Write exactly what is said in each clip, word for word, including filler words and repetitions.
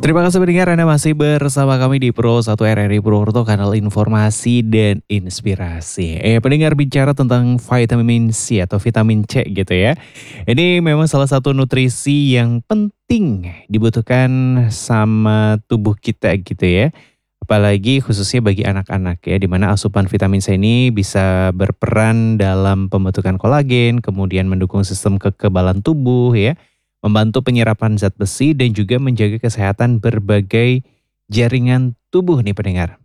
Terima kasih pendengar Anda masih bersama kami di Pro satu R R I Purwokerto, kanal informasi dan inspirasi. Eh pendengar, bicara tentang vitamin C atau vitamin C gitu ya. Ini memang salah satu nutrisi yang penting dibutuhkan sama tubuh kita gitu ya. Apalagi khususnya bagi anak-anak ya, di mana asupan vitamin C ini bisa berperan dalam pembentukan kolagen, kemudian mendukung sistem kekebalan tubuh ya, membantu penyerapan zat besi dan juga menjaga kesehatan berbagai jaringan tubuh nih pendengar.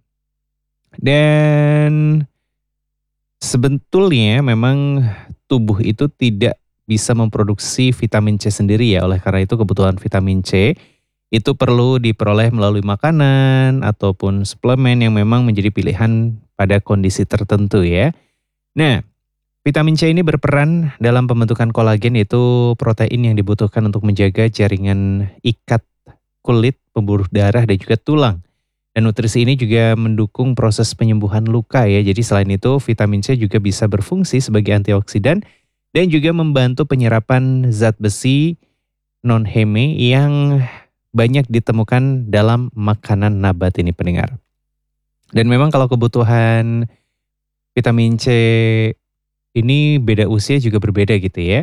Dan sebetulnya memang tubuh itu tidak bisa memproduksi vitamin C sendiri ya. Oleh karena itu kebutuhan vitamin C itu perlu diperoleh melalui makanan ataupun suplemen yang memang menjadi pilihan pada kondisi tertentu ya. Nah, vitamin C ini berperan dalam pembentukan kolagen, yaitu protein yang dibutuhkan untuk menjaga jaringan ikat kulit, pembuluh darah, dan juga tulang. Dan nutrisi ini juga mendukung proses penyembuhan luka ya. Jadi selain itu vitamin C juga bisa berfungsi sebagai antioksidan dan juga membantu penyerapan zat besi non-heme yang banyak ditemukan dalam makanan nabat ini pendengar. Dan memang kalau kebutuhan vitamin C ini beda usia juga berbeda gitu ya.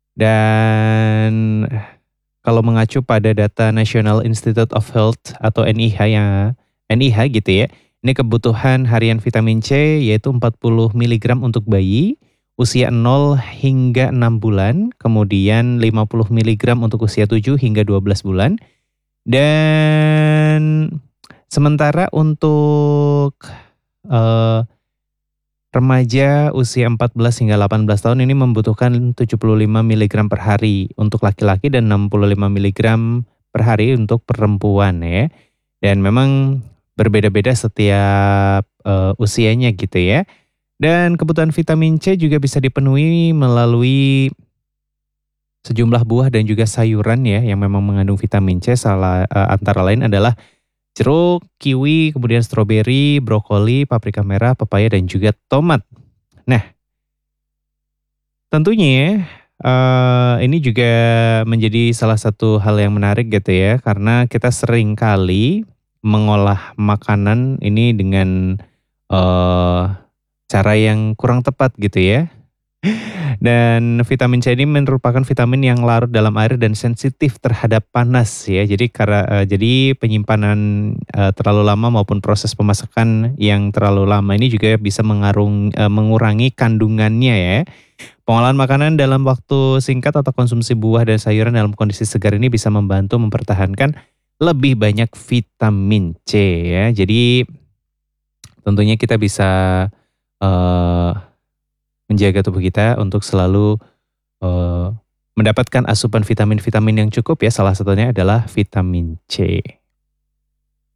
Dan kalau mengacu pada data National Institute of Health atau N I H ya, N I H gitu ya. Ini kebutuhan harian vitamin C yaitu empat puluh miligram untuk bayi usia nol hingga enam bulan, kemudian lima puluh miligram untuk usia tujuh hingga dua belas bulan. Dan sementara untuk uh, remaja usia empat belas hingga delapan belas tahun ini membutuhkan tujuh puluh lima miligram per hari untuk laki-laki dan enam puluh lima miligram per hari untuk perempuan ya. Dan memang berbeda-beda setiap uh, usianya gitu ya. Dan kebutuhan vitamin C juga bisa dipenuhi melalui sejumlah buah dan juga sayuran ya yang memang mengandung vitamin C, salah uh, antara lain adalah jeruk, kiwi, kemudian stroberi, brokoli, paprika merah, pepaya, dan juga tomat. Nah, tentunya eh, ini juga menjadi salah satu hal yang menarik gitu ya, karena kita sering kali mengolah makanan ini dengan eh, cara yang kurang tepat gitu ya. Dan vitamin C ini merupakan vitamin yang larut dalam air dan sensitif terhadap panas ya. Jadi karena uh, jadi penyimpanan uh, terlalu lama maupun proses pemasakan yang terlalu lama ini juga bisa mengarung, uh, mengurangi kandungannya ya. Pengolahan makanan dalam waktu singkat atau konsumsi buah dan sayuran dalam kondisi segar ini bisa membantu mempertahankan lebih banyak vitamin C ya. Jadi tentunya kita bisa uh, menjaga tubuh kita untuk selalu uh, mendapatkan asupan vitamin-vitamin yang cukup ya. Salah satunya adalah vitamin C.